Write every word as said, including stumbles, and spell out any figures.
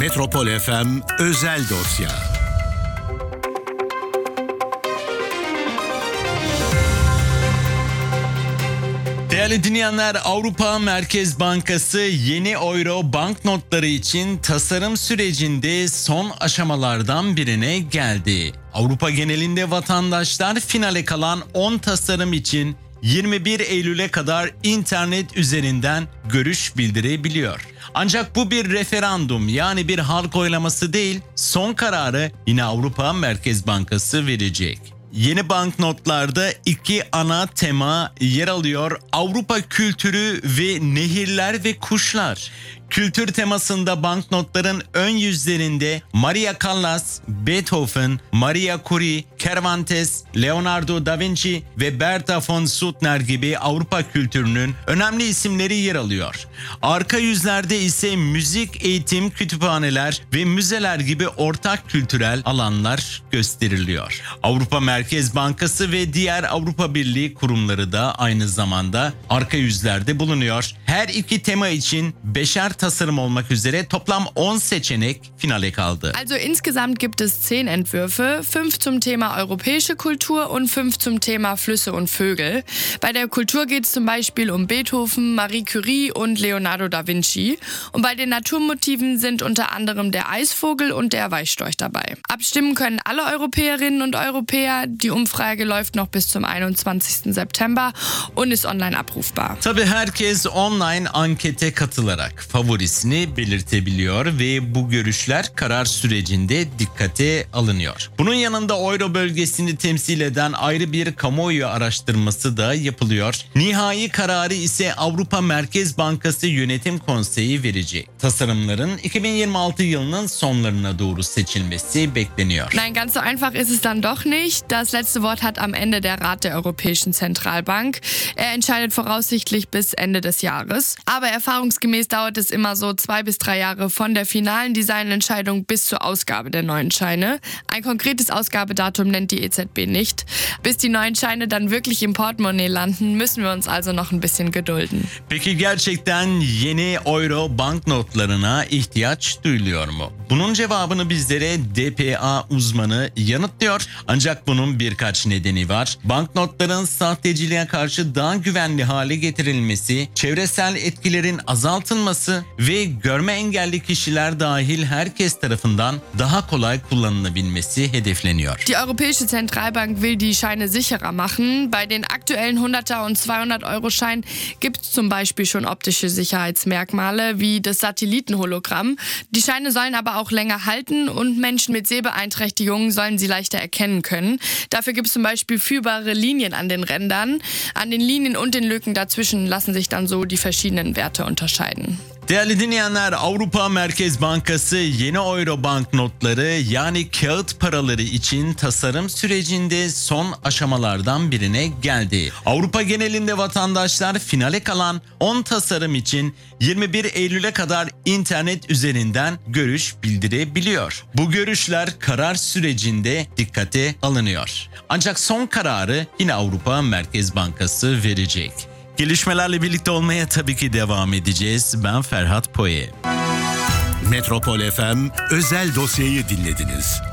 Metropol F M Özel Dosya. Değerli dinleyenler, Avrupa Merkez Bankası yeni euro banknotları için tasarım sürecinde son aşamalardan birine geldi. Avrupa genelinde vatandaşlar finale kalan on tasarım için yirmi bir Eylül'e kadar internet üzerinden görüş bildirebiliyor. Ancak bu bir referandum, yani bir halk oylaması değil, son kararı yine Avrupa Merkez Bankası verecek. Yeni banknotlarda iki ana tema yer alıyor: Avrupa kültürü ve nehirler ve kuşlar. Kültür temasında banknotların ön yüzlerinde Maria Callas, Beethoven, Maria Curie, Cervantes, Leonardo da Vinci ve Bertha von Suttner gibi Avrupa kültürünün önemli isimleri yer alıyor. Arka yüzlerde ise müzik, eğitim, kütüphaneler ve müzeler gibi ortak kültürel alanlar gösteriliyor. Avrupa Merkez Bankası ve diğer Avrupa Birliği kurumları da aynı zamanda arka yüzlerde bulunuyor. Her iki tema için beşer tasarım olmak üzere toplam on seçenek finale kaldı. Also insgesamt gibt es zehn Entwürfe, fünf zum Thema europäische Kultur und fünf zum Thema Flüsse und Vögel. Bei der Kultur geht es zum Beispiel um Beethoven, Marie Curie und Leonardo da Vinci. Und bei den Naturmotiven sind unter anderem der Eisvogel und der Weißstorch dabei. Abstimmen können alle Europäerinnen und Europäer. Die Umfrage läuft noch bis zum einundzwanzigsten September und ist online abrufbar. Tabii herkes online ankete katılarak favorisini belirtebiliyor ve bu görüşler karar sürecinde dikkate alınıyor. Bunun yanında euro bölgesini temsil eden ayrı bir kamuoyu araştırması da yapılıyor. Nihai kararı ise Avrupa Merkez Bankası Yönetim Konseyi verecek. Tasarımların iki bin yirmi altı yılının sonlarına doğru seçilmesi bekleniyor. Nein, ganz so einfach ist es dann doch nicht. Das letzte Wort hat am Ende der Rat der Europäischen Zentralbank. Er entscheidet voraussichtlich bis Ende des Jahres. Aber erfahrungsgemäß dauert es immer so zwei bis drei Jahre von der finalen Designentscheidung bis zur Ausgabe der neuen Scheine. Ein konkretes Ausgabedatum nennt die E Z B nicht. Bis die neuen Scheine dann wirklich im Portemonnaie landen, müssen wir uns also noch ein bisschen gedulden. Peki gerçekten yeni euro banknotlarına ihtiyaç duyuluyor mu? Bunun cevabını bizlere D P A uzmanı yanıtlıyor. Ancak bunun birkaç nedeni var. Banknotların sahteciliğe karşı daha güvenli hale getirilmesi, çevresel etkilerin azaltılması ve görme engelli kişiler dahil herkes tarafından daha kolay kullanılabilmesi hedefleniyor. Die Europäische Zentralbank will die Scheine sicherer machen. Bei den aktuellen hunderter und zweihundert Euro Schein gibt es zum Beispiel schon optische Sicherheitsmerkmale wie das Satellitenhologramm. Die Scheine sollen aber auch länger halten und Menschen mit Sehbeeinträchtigungen sollen sie leichter erkennen können. Dafür gibt es zum Beispiel führbare Linien an den Rändern. An den Linien und den Lücken dazwischen lassen sich dann so die verschiedenen Werte unterscheiden. Değerli dinleyenler, Avrupa Merkez Bankası yeni euro banknotları yani kağıt paraları için tasarım sürecinde son aşamalardan birine geldi. Avrupa genelinde vatandaşlar finale kalan on tasarım için yirmi bir Eylül'e kadar internet üzerinden görüş bildirebiliyor. Bu görüşler karar sürecinde dikkate alınıyor. Ancak son kararı yine Avrupa Merkez Bankası verecek. Gelişmelerle birlikte olmaya tabii ki devam edeceğiz. Ben Ferhat Poye. Metropol F M Özel Dosya'yı dinlediniz.